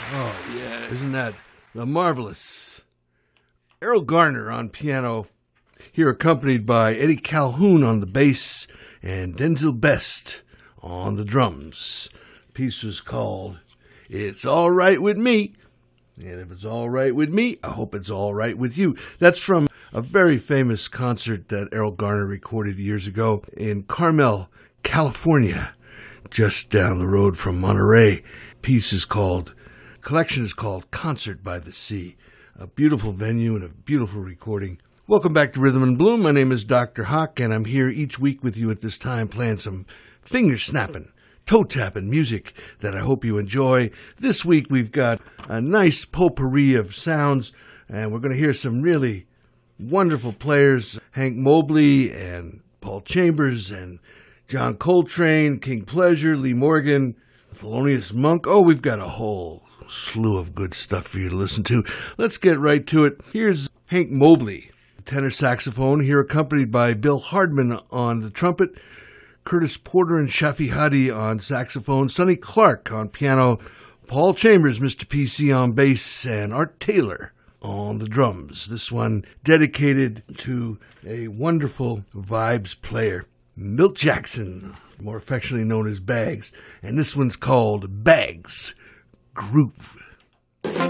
Oh, yeah, isn't that the marvelous Errol Garner on piano, here accompanied by Eddie Calhoun on the bass and Denzel Best on the drums. The piece was called It's All Right With Me. And if it's all right with me, I hope it's all right with you. That's from a very famous concert that Errol Garner recorded years ago in Carmel, California, just down the road from Monterey. Collection is called Concert by the Sea. A beautiful venue and a beautiful recording. Welcome back to Rhythm and Bloom. My name is Dr. Hawk, and I'm here each week with you at this time playing some finger-snapping, toe-tapping music that I hope you enjoy. This week we've got a nice potpourri of sounds, and we're going to hear some really wonderful players. Hank Mobley and Paul Chambers and John Coltrane, King Pleasure, Lee Morgan, Thelonious Monk. Oh, we've got a whole slew of good stuff for you to listen to. Let's get right to it. Here's Hank Mobley, tenor saxophone, here accompanied by Bill Hardman on the trumpet, Curtis Porter and Shafi Hadi on saxophone, Sonny Clark on piano, Paul Chambers, Mr. PC on bass, and Art Taylor on the drums. This one dedicated to a wonderful vibes player, Milt Jackson, more affectionately known as Bags, and this one's called Bags Groove.